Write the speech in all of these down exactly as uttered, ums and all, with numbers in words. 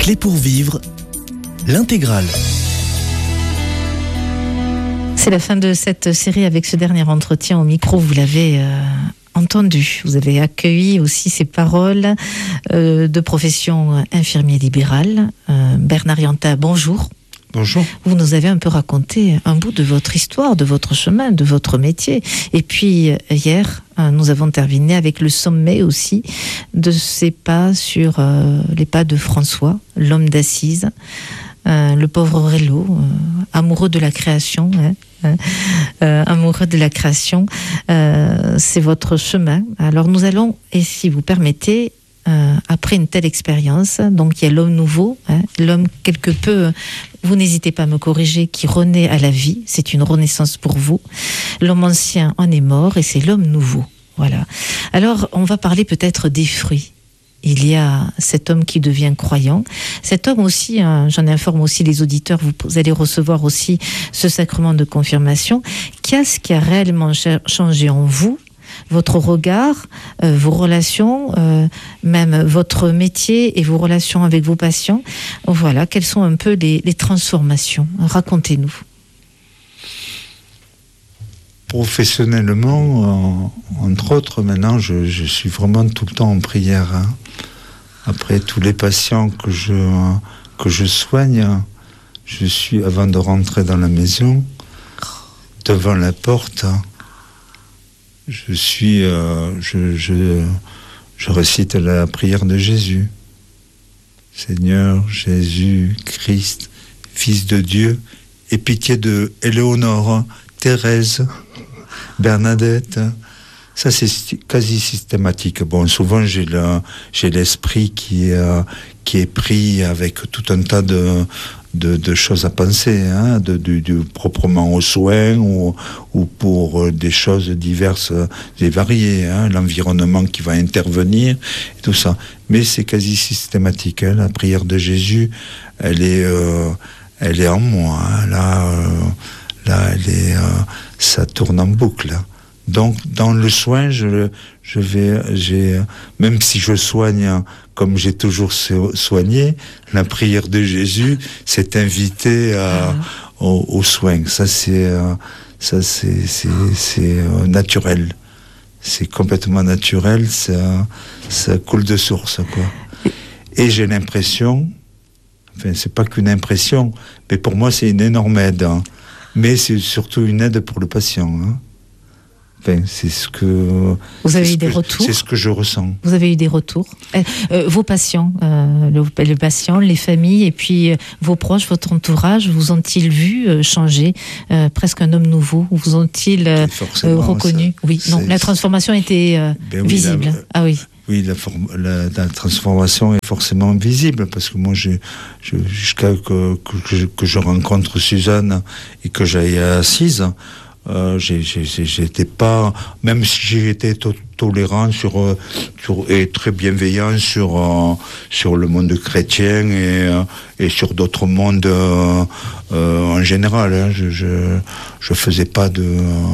Clés pour vivre, l'intégrale. C'est la fin de cette série avec ce dernier entretien au micro. Vous l'avez euh, entendu. Vous avez accueilli aussi ces paroles euh, de profession infirmier libéral. Euh, Bernard Yanta, bonjour. Bonjour. Vous nous avez un peu raconté un bout de votre histoire, de votre chemin, de votre métier. Et puis hier, nous avons terminé avec le sommet aussi de ces pas sur euh, les pas de François, l'homme d'Assise, euh, le pauvre Rélo, euh, amoureux de la création, hein, hein, euh, amoureux de la création. Euh, c'est votre chemin. Alors nous allons, et si vous permettez, Euh, après une telle expérience, donc il y a l'homme nouveau, hein, l'homme quelque peu, vous n'hésitez pas à me corriger, qui renaît à la vie, c'est une renaissance pour vous. L'homme ancien en est mort et c'est l'homme nouveau. Voilà. Alors on va parler peut-être des fruits. Il y a cet homme qui devient croyant. Cet homme aussi, hein, j'en informe aussi les auditeurs, vous, vous allez recevoir aussi ce sacrement de confirmation. Qu'est-ce qui a réellement changé en vous? Votre regard, euh, vos relations, euh, même votre métier et vos relations avec vos patients. Voilà, quelles sont un peu les, les transformations? Racontez-nous. Professionnellement, euh, entre autres, maintenant, je, je suis vraiment tout le temps en prière. Hein. Après tous les patients que je, que je soigne, je suis, avant de rentrer dans la maison, devant la porte, Je suis, euh, je, je, je récite la prière de Jésus. Seigneur Jésus Christ, Fils de Dieu, aie pitié de Éléonore, Thérèse, Bernadette. Ça, c'est quasi systématique. Bon, souvent, j'ai, le, j'ai l'esprit qui, euh, qui est pris avec tout un tas de... De, de choses à penser, hein, de, de, de, proprement aux soins ou, ou pour des choses diverses et variées, hein, l'environnement qui va intervenir, et tout ça. Mais c'est quasi systématique. Hein, la prière de Jésus, elle est, euh, elle est en moi. Hein, là, euh, là, elle est, euh, ça tourne en boucle. Hein. Donc, dans le soin, je, je vais, j'ai, même si je soigne comme j'ai toujours soigné, la prière de Jésus s'est invitée à, ah. aux, aux soins. Ça, c'est, ça, c'est, c'est, c'est naturel. C'est complètement naturel. Ça, ça coule de source, quoi. Et j'ai l'impression, enfin, c'est pas qu'une impression, mais pour moi, c'est une énorme aide. Hein. Mais c'est surtout une aide pour le patient. Hein. Enfin, c'est ce que vous avez eu des que, retours. C'est ce que je ressens. Vous avez eu des retours. Euh, euh, vos patients, euh, le, les patients, les familles, et puis euh, vos proches, votre entourage, vous ont-ils vu euh, changer, euh, presque un homme nouveau? Vous ont-ils euh, euh, reconnu? Ça, oui. Non. La transformation était euh, ben oui, visible. La, ah oui. Oui, la, la, la transformation est forcément visible parce que moi, j'ai, je, jusqu'à que, que, je, que je rencontre Suzanne et que j'aille assise. Euh, j'ai, j'ai, j'étais pas, même si j'étais to- tolérant sur, euh, sur et très bienveillant sur euh, sur le monde chrétien et euh, et sur d'autres mondes euh, euh, en général. Hein, je, je je faisais pas de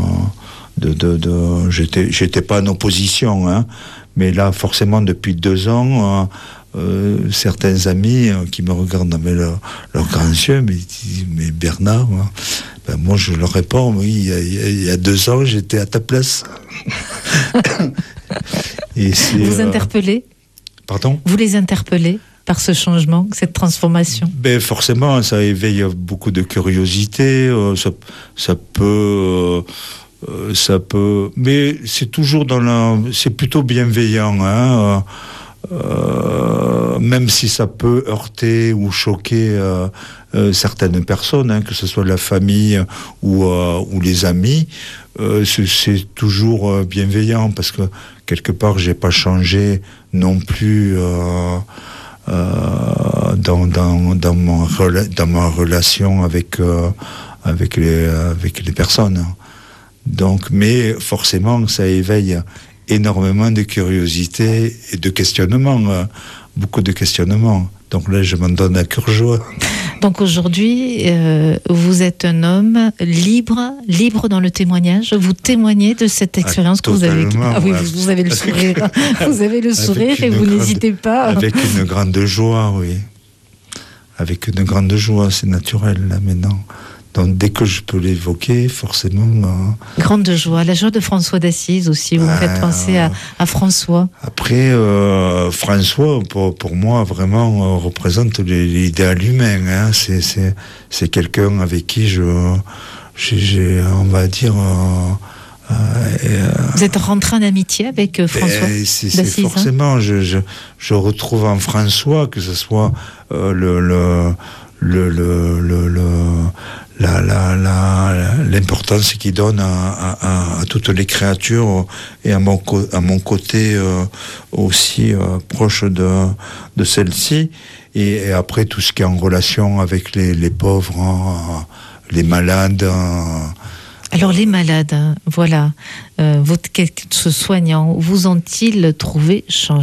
de de, de j'étais j'étais pas en opposition. Hein, mais là, forcément, depuis deux ans. Euh, Euh, certains amis euh, qui me regardent avec leurs leur grands yeux, mais ils disent, mais Bernard, moi, ben moi je leur réponds, oui, il y, a, il y a deux ans, j'étais à ta place. Et c'est, vous euh... interpellez Pardon? Vous les interpellez par ce changement, cette transformation? Ben forcément, ça éveille beaucoup de curiosité, euh, ça, ça peut... Euh, ça peut... Mais c'est toujours dans la... C'est plutôt bienveillant, hein, euh, Euh, même si ça peut heurter ou choquer euh, euh, certaines personnes, hein, que ce soit la famille ou, euh, ou les amis, euh, c'est, c'est toujours euh, bienveillant parce que quelque part j'ai pas changé non plus euh, euh, dans, dans, dans, mon rela- dans ma relation avec, euh, avec, les, avec les personnes. Donc, mais forcément ça éveille énormément de curiosité et de questionnement, euh, beaucoup de questionnements. Donc là, je m'en donne à cœur joie. Donc aujourd'hui, euh, vous êtes un homme libre, libre dans le témoignage. Vous témoignez de cette expérience ah, que vous avez. Ah oui, vous, vous avez le sourire. Vous avez le sourire et vous grande, n'hésitez pas. Avec une grande joie, oui. avec une grande joie, c'est naturel là maintenant. Donc dès que je peux l'évoquer, forcément... Euh... Grande joie, la joie de François d'Assise aussi, vous euh... me faites penser à, à François. Après, euh, François, pour, pour moi, vraiment euh, représente l'idéal humain. Hein. C'est, c'est, c'est quelqu'un avec qui je, j'ai, j'ai on va dire... Euh, euh, vous êtes rentré en amitié avec François ben, c'est, c'est forcément, hein. je, je, je retrouve en François, que ce soit euh, le... le Le, le, le, le, la, la, la, l'importance qu'il donne à, à, à toutes les créatures et à mon, à mon côté euh, aussi euh, proche de, de celle-ci. Et, et après, tout ce qui est en relation avec les, les pauvres, hein, les malades. Hein. Alors, les malades, hein, voilà. Euh, votre, ce soignant, vous ont-ils trouvé changé ?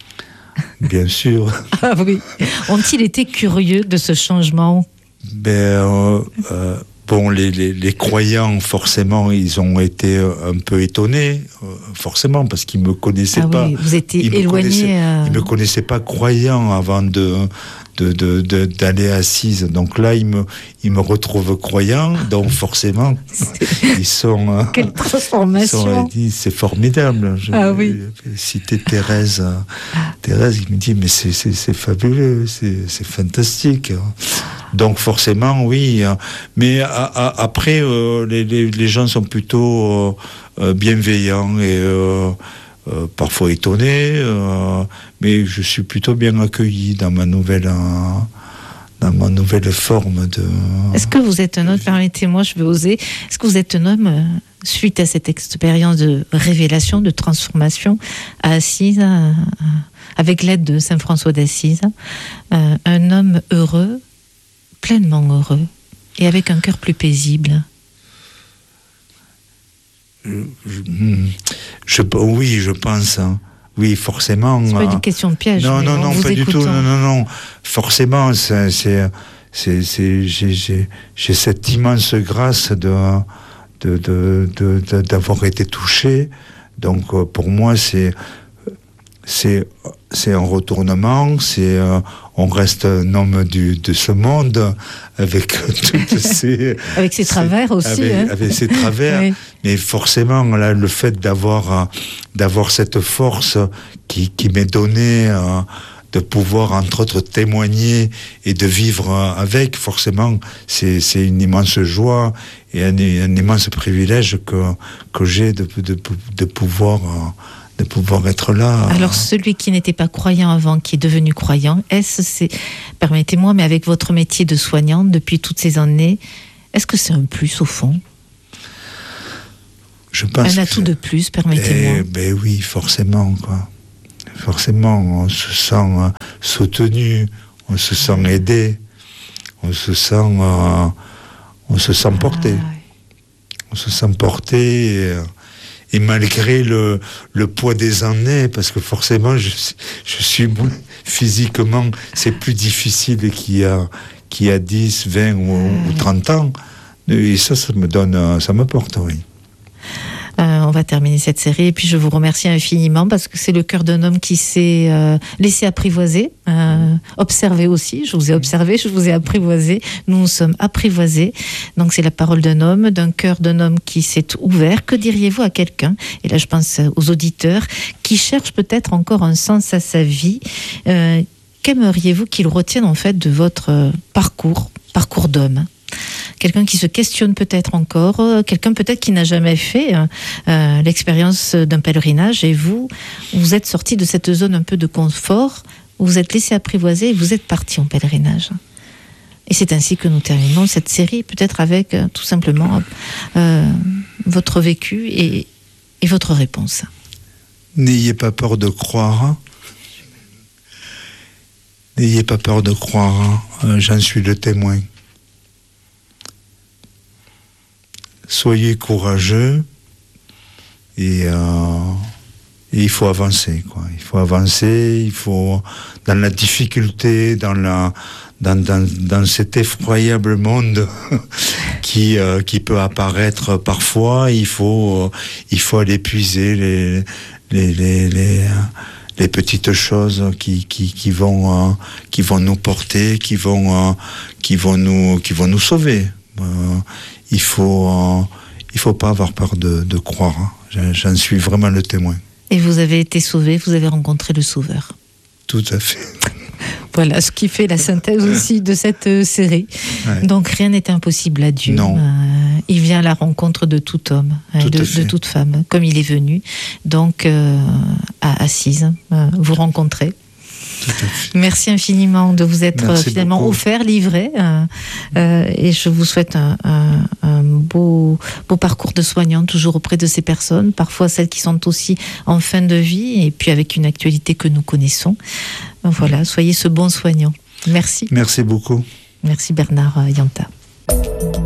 Bien sûr. Ah oui. Ont-ils été curieux de ce changement ? Ben, euh, euh, bon, les, les, les croyants, forcément, ils ont été un peu étonnés, euh, forcément, parce qu'ils ne me connaissaient ah pas. Oui, vous étiez ils éloigné. Euh... Ils ne me connaissaient pas croyant avant de, de, de, de, d'aller à Assise. Donc là, ils me, ils me retrouvent croyant, donc forcément, ils sont... Euh, Quelle transformation! Ils sont, c'est formidable. Je ah oui. citer Thérèse. Thérèse, il me dit, mais c'est, c'est, c'est fabuleux, c'est, c'est fantastique. Donc forcément, oui. Mais a, a, après, euh, les, les, les gens sont plutôt euh, bienveillants et euh, euh, parfois étonnés. Euh, mais je suis plutôt bien accueilli dans ma nouvelle, euh, dans ma nouvelle forme de... Est-ce que vous êtes un homme, permettez-moi, je vais oser, est-ce que vous êtes un homme, euh, suite à cette expérience de révélation, de transformation à Assise, euh, avec l'aide de Saint François d'Assise, euh, un homme heureux, pleinement heureux, et avec un cœur plus paisible? Je, je, je, oui, je pense. Hein. Oui, forcément. C'est pas une question de piège. Non, non, non, pas écoutant. du tout. Non, non, non. Forcément, c'est, c'est, c'est, c'est j'ai, j'ai, j'ai cette immense grâce de, de, de, de, de, d'avoir été touché. Donc, pour moi, c'est, c'est, c'est un retournement. C'est, euh, on reste un homme du, de ce monde avec toutes ses... avec ses travers aussi. Avec, hein. avec ses travers. Oui. Mais forcément, là, le fait d'avoir, d'avoir cette force qui, qui m'est donnée, euh, de pouvoir, entre autres, témoigner et de vivre avec, forcément, c'est, c'est une immense joie et un, un immense privilège que, que j'ai de, de, de pouvoir... Euh, de pouvoir être là. Alors, celui qui n'était pas croyant avant, qui est devenu croyant, est-ce, c'est, permettez-moi, mais avec votre métier de soignante depuis toutes ces années, est-ce que c'est un plus au fond ? Je pense un atout de plus, permettez-moi. Eh, ben oui, forcément, quoi. Forcément, on se sent euh, soutenu, on se sent aidé, on se sent, euh, on se sent porté. Ah, ouais. On se sent porté... Et, euh, Et malgré le, le poids des années, parce que forcément, je, je suis physiquement, c'est plus difficile qu'il y a, qu'il y a dix, vingt ou, ou trente ans. Et ça, ça me donne, ça me porte, oui. Euh, on va terminer cette série et puis je vous remercie infiniment parce que c'est le cœur d'un homme qui s'est euh, laissé apprivoiser, euh, observer aussi. Je vous ai observé, je vous ai apprivoisé. Nous nous sommes apprivoisés. Donc c'est la parole d'un homme, d'un cœur d'un homme qui s'est ouvert. Que diriez-vous à quelqu'un, et là je pense aux auditeurs, qui cherchent peut-être encore un sens à sa vie? euh, Qu'aimeriez-vous qu'il retienne en fait de votre parcours, parcours d'homme? Quelqu'un qui se questionne peut-être encore, quelqu'un peut-être qui n'a jamais fait euh, l'expérience d'un pèlerinage, et vous, vous êtes sorti de cette zone un peu de confort, vous vous êtes laissé apprivoiser et vous êtes parti en pèlerinage. Et c'est ainsi que nous terminons cette série, peut-être avec euh, tout simplement euh, votre vécu et, et votre réponse. N'ayez pas peur de croire. N'ayez pas peur de croire, euh, j'en suis le témoin. Soyez courageux et, euh, et il faut avancer, quoi. Il faut avancer, il faut, dans la difficulté, dans, la, dans, dans, dans cet effroyable monde qui, euh, qui peut apparaître parfois, il faut, il faut aller puiser les, les, les, les, les petites choses qui qui qui vont euh, qui vont nous porter, qui vont euh, qui vont nous qui vont nous sauver. Euh, il faut euh, il faut pas avoir peur de, de croire. Hein. J'en suis vraiment le témoin. Et vous avez été sauvé, vous avez rencontré le Sauveur. Tout à fait. Voilà, ce qui fait la synthèse aussi de cette euh, série. Ouais. Donc rien n'est impossible à Dieu. Non. Euh, il vient à la rencontre de tout homme, tout de, de toute femme, comme il est venu. Donc euh, à Assise, euh, vous rencontrez. Tout à fait. Merci infiniment de vous être Merci finalement beaucoup. offert, livré. Euh, euh, et je vous souhaite un, un, un beau, beau parcours de soignant, toujours auprès de ces personnes, parfois celles qui sont aussi en fin de vie, et puis avec une actualité que nous connaissons. Voilà, soyez ce bon soignant. Merci. Merci beaucoup. Merci Bernard Yanta.